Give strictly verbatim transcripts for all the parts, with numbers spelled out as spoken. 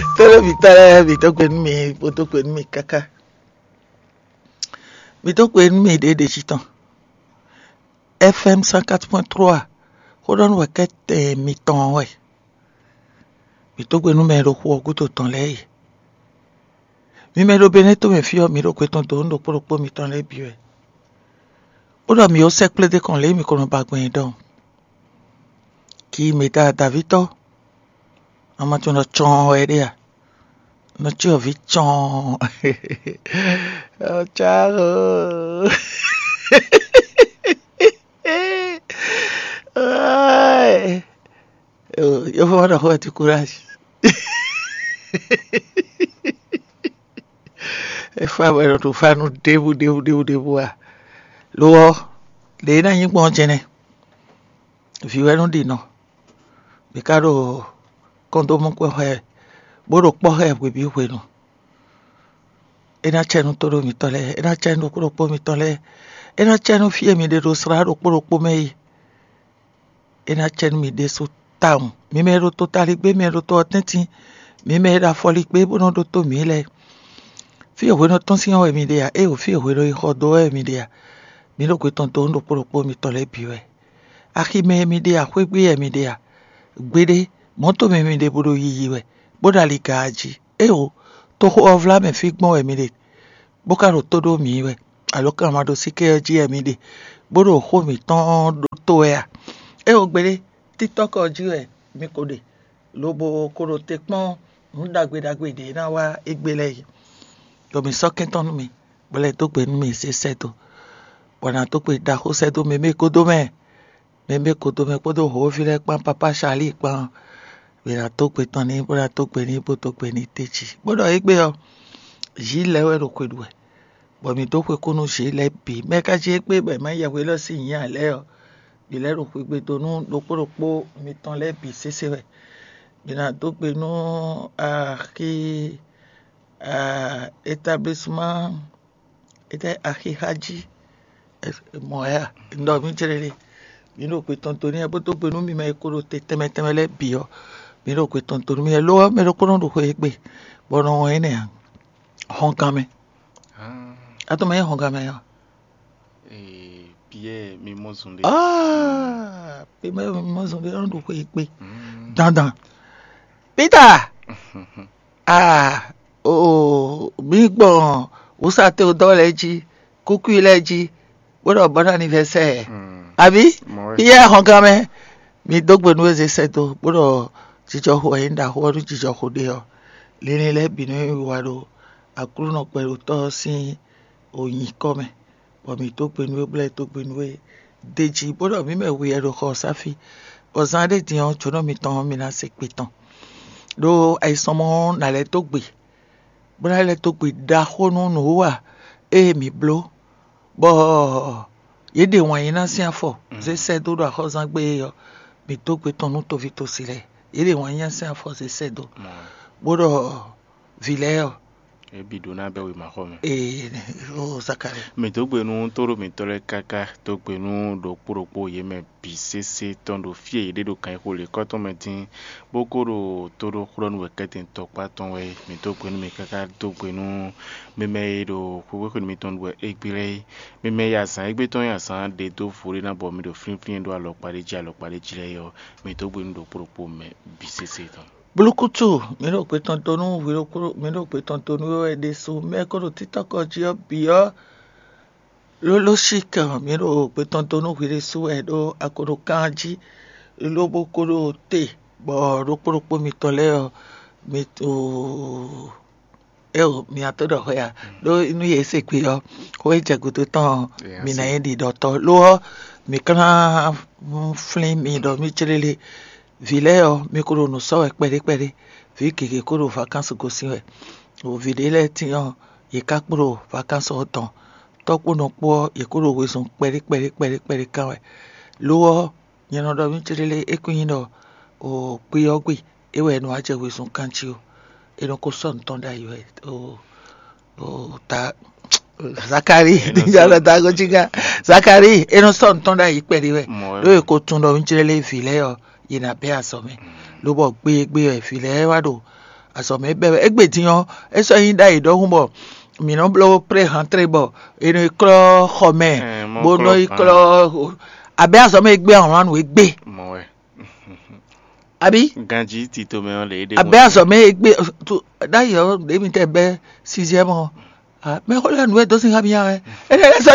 Tolo bitara bitokwe nmi potokwe nmi kaka. Bitokwe nmi de de chitan. F M cent quatre point trois. Hodon waket mi ton ouais. Bitokwe nmi ro ko guto ton lei. Mi me do beneto me fio mi ro ko ton to ndo poro po mi ton le biwe. Oda mi o sekple de kon le mi kono bagwen don. Ki me da Davito. Amatu no chon area. No chio vi chon. Oh ciao. Ai. Eu eu vou na rua de coragem. E fa bueno tu fa no debu debu debu debu a. Lo le na yin gbon jene. Fi we no di no. Be karo kondo mo ko he. Boro po he we bi we no. Ena chenu toro mi tole, ena chenu kuro po mi tole. Ena chenu fie mi de rosra ro poro po me. Ena chenu mi de so town. Mi me ro totali gbe mi ro to atenti. Mi me da foli gbe bono do to mi le. Fi o we no ton si o mi de ya. E o fi o we ro ho do e mi de ya. Mi ro ko ton to ndo poro po mi tole bi we. Aki me mi de ya, kwe gbe e mi de ya. Gbede moto me mi de bodo yiyi we. Boda li gaji. E o to ho ovla me fi gbon e mi de. Boka ro todo mi we. Aloka ma do sike ji e mi de. Bodo ho mi ton do to ya. E o gbede TikTok oji e mi ko de. Lobo koro te pon ndagbe dagbe de na wa egbele yi. Do mi sokin ton mi. Bole to pe mi se seto. Bona to pe da ho seto me me ko do me. Me me ko do me ko do ho fi le pan papa Charlie pan. Bera to pe ton ni, bora to pe ni, bo to pe ni techi. Bodo egbe o. Ji le we ro ko du e. Bo mi to pe kunu se le bi. Me ka je pe be ma ya we lo si yin ale o. Bi le ro pe to nu do poropo mi ton le bi sese we. Bina to pe nu a ki a établissement était a ki haji mo ya ndo mi tirele. Mi ro pe ton to ni e bo to pe nu mi me ko ro te teme teme le bi o. Mi ro pe ton to mi e lo me ro ko ro ko egbe. Bo no ene ya. Hon kame. Ah, Ato me hon kame ya. eh, Pierre Mimozunde. Ah, pe me mo so de ro ko egbe. Mm. Dandan. Peter. Ah, oh, mi gbon. O sa te o do le ji. Kuku ile ji. Bodo bon anniversaire. Mm. Abi? Moi. Iye hon kame. Mi dogbe nu eze seto. Bodo jijo ho enda ho ru jijo ho de o. Leni le binu wa do. Akuru no pẹ̀lú to si oyin kome. Bo mi to pe nu ble to pe nu e deji bodo mi me we ero ko safi. Ozan de ti on chono mi ton mi na se pe ton. Do àìsàn mo na le to gbe. Boda le to gbe da ho nu nu wa. E mi blo. Bo yede won yin na si afo. Ze se do do ahozan gbe yo. Mi to gbe ton nu to vi to sile. Yede won yin si afo ze se do. Moi. Bodo vile E bidona be we ma home. e o Zakari. Me to gbe nu toro mi tole kaka to gbe nu do poropo ye me bisese ton do fie ide do kan ko le ko to me tin bokoro toro kron we ketin to pa ton we mi to gbe nu me kaka to gbe nu me me do ko ko mi ton we egbire me me ya san egbe ton ya san de to fori na bo mi do fin fin do alo pare ji alo pare ji le yo me to gbe nu do poropo me bisese ton. Bulukutu, mi ro pe ton tonu, mi ro kuro, mi ro pe ton tonu e de so me ko ro TikTok oji o bi o. Lo lo shika, mi ro pe ton tonu wi de so e do akoro kanji. Lo bo ko ro te, bo ro poro po mi tole o mi to e o mi ato do ya. Lo inu ye se pe o. Ko e je gutu ton Yeah, mi na see. e di do to. Lo mi kana flame mi do mi chirele. Vileo mi kuro no so e pere pere vi keke kuro vacances go si we o videle ti on ye ka kuro vacances o ton to ku no po ye kuro we sun pere pere pere pere kan we lo yen no do mi tirele e kun yin do o pe ogbe e we no aje we sun kan chi o e no ko son ton da yo o o ta Zakari dijala ta go chiga Zakari e no son ton da yi pere we Moi. lo e ko tun do mi tirele vileo yina be asome lo bo gbe gbe e file wa do asome be egbe tiyan eso yin da idon bo mi no blo pre rentre bo eno iklo khome bo no iklo abe asome egbe oran we gbe mo we abi ganji ti to me on le de abe asome egbe da yo de mi te be sixième o ah me ko la nuwe to sin ha bien eh ene so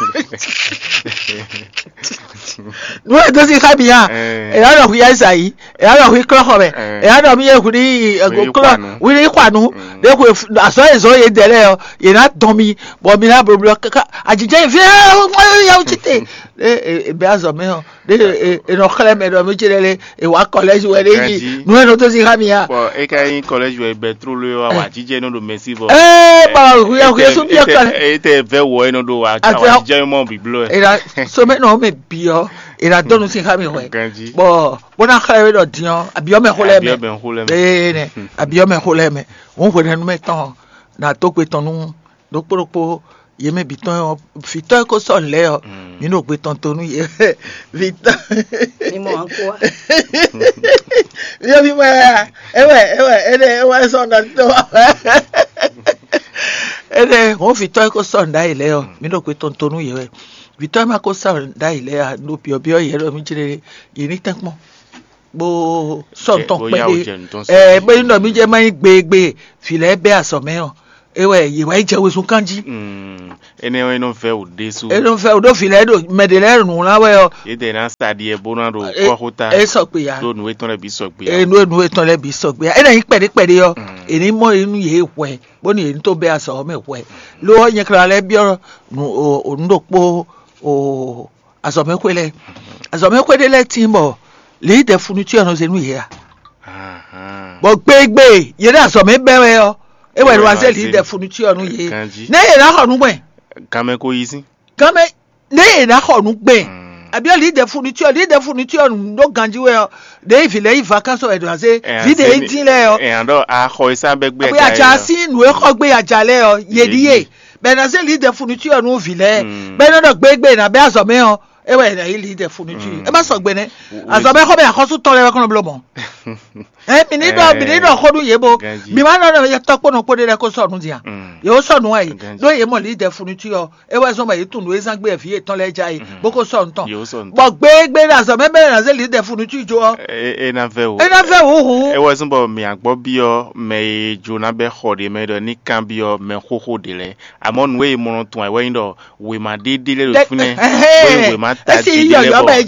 nuwe to sin ha bien e ya no ya sai e ya no wi klo khome e ya no mi ye ku ni klo wi ni kwanu de ku aso eso ye dele yo ye na domi bo mi na bro ajije fi ya uchite e be asome o de e no khle me do mi chirele e wa college we de nuwe no to sin ha bien bo e ka in college we be true lo wa ajije no do mercy bo eh ba ku ya Yesu mi akale ete ve wo eno do wa wa je mo bi blo era so me no me bio era donu sin ha mi ho bo bona khale do dion abio me khole me eh ne abio me khole me won ko nu me ton na to pe ton nu do poropo ye me biton fiton ko so le o mi no pe ton tonu ye viton ni mo anko yo mi mo ewe ewe ene ewe so na to ene won fiton ko so nda ile o mi no pe ton tonu ye we viton ma ko so nda ile a no bio bio ye ro mi jire ye ni tan pon bo so ton pe eh bo no mi je ma gbe gbe file be asome o ewe ye wa je we sun kanji mm ene we no fe o de su e no fe o do file do medele run la we o e de na stadi e bona do ko hota e so pe ya do nu we ton le bi so pe ya e nu nu we ton le bi so pe ya e na yin pere pere yo eni mo inu ye we bo ni eni to be aso me we lo yin kra le bi o o ndo po o aso me kwele aso me kwele le timbo le de furniture no se nu ye aha bo gbegbe ye na aso me be we o e we wa se li de furniture no ye ne ye na ho nu gbe kame ko yisi kame ne ye na ho nu gbe abi li de furniture li de furniture no ganji we o de ifile ifa kan so e do se li de edin le o e ando a ho isa be gbe ja ja si nu e ko gbe aja le o ye diye be na se li de furniture no vile be no do gbegbe na be aso me o e we na li de furniture e ma so gbe ne aso me ko be akosu to le ko no blo mo eh mi ni do mi ni do ko du ye bo mi ma no ye to ko no po de ko so nu dia yo so nu ai do ye mo li de furniture e we so ma yi tun nu e san gbe fi e ton le jai bo ko so nton bo gbegbe na so me be na se li de furniture jo e na fe o e na fe o hu e we so bo mi agbo bi o me jo na be ho de me do ni kan bi o me ho ho de le amon we mo tun ai we ndo we ma de de le do fune we ma ta de de le bo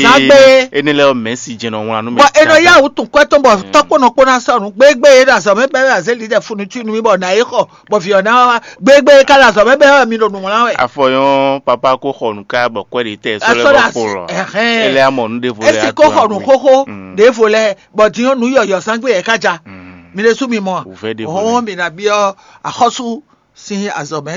e eni le o messi je no wan anu me bo eno ya o tun ko ton bo to ko no ko na so nu gbegbe na so me be na se li de furniture nu mi bo na e ko bo fi ona gbegbe kala so me be mi lo nu wan we afoyon papa ko khonu ka bo ko de te so le bo ko ele amon de vo le ati ko khonu koko de vo le bo ti onu yo yo san gbe e kaja mi le su mi mo o mi na bi o akhosu si azome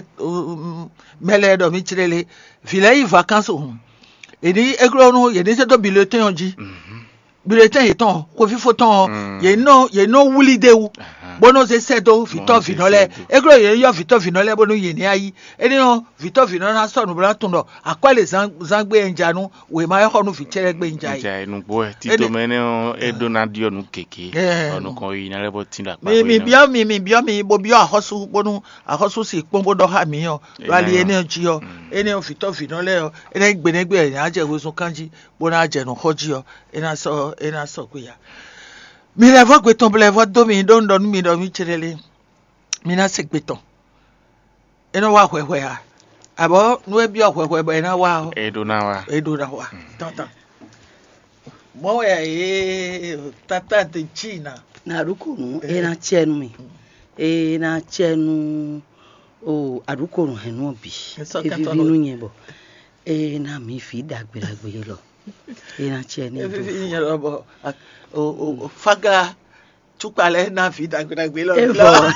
mele do mi chirele file vacances o eni egro no ye ni se do bulletin onji bulletin eton ko fi foton ye no ye no wuli de wu bono se sedo vito vinole egro ye yo vito vinole bono ye ni ayi eni no vito vinole na so no bra tun do akwale zangbe enjanu we ma ho no fi chere gbe njai njai nu bo ti to mene o edo na dio nu keke onu kon yi na lebo tinda pa mi mi bio mi mi bio mi bo bio ahosu bono ahosu si pombo do ha mi yo wali eni oji yo eni o vito vinole yo eni gbenegbe ni aje wo sun kanji bono aje nu hoji yo ena so ena so ku ya mi la voix gbeton ble voix do mi don don mi do mi chirele mi na se gbeton eno wa hwehwe ha abo nu e bi ohwehwe bo ena wa edo na wa edo na wa tata mo ya e tata de China na rukunu ena chenu mi ena chenu o arukunu henu bi e bi nu yen bo ena mi fi dagbe dagbe lo ena chenu e fi yen lo bo o o faga chupale na fi dagbe gbe lo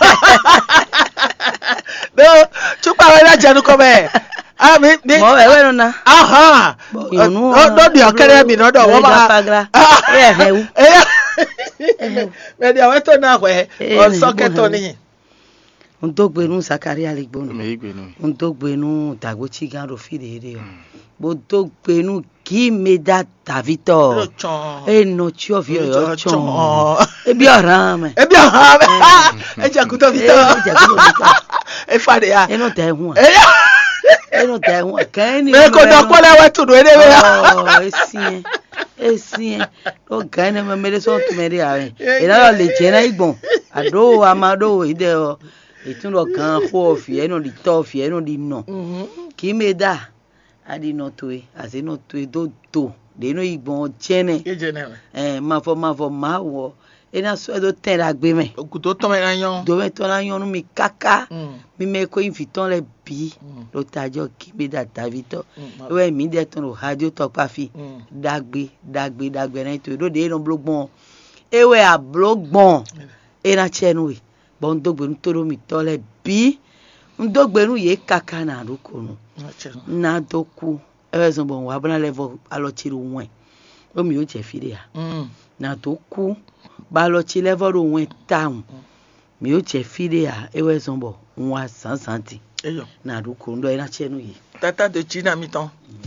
no chupale na jenu ko be ah mi mi mo e we no na aha no do di okere mi no do wo ma eh hewu eh me di aweto na we o soketo ni ndogbe nu Zakaria legbo me igbe nu ndogbe nu dagbo chi gan ro fi de de o bo dogbe nu qui me da Davito. E no ci ho via io chon. E biarame. E biarame. E già cuto vita. E già cuto vita. E fare ya. E non te una. E non te una. Che ni. Me ko da kwala wa tu do ede we. Oh, e sì. E sì. O gane me mere so tu mere ave. E la le chena igbon. Ado amado ide o. E tu lo kan ho fi e no di to fi e no di no. Qui me da adi no tue asi no tue do do de no igbon chene eh ma fo ma fo ma wo e na so do ten la gbe me okuto to me na yan do me to na yan mi kaka mi me ko inviton le bi lo tajo Qui me da Davito we mi de ton radio to pa fi dagbe dagbe dagbe na to do de no blogbon e we a blogbon e na chenu we bon dogbe ntoro mi to le bi ndogbenu ye kaka na rukunu na doku ezo bon wa bana level alochiru wen o mi o je fide ya na doku ba alochi level ro wen town mi o je fide ya ezo bon wa sansanti eyo na rukunu ndo ina chenu yi tata de china mi ton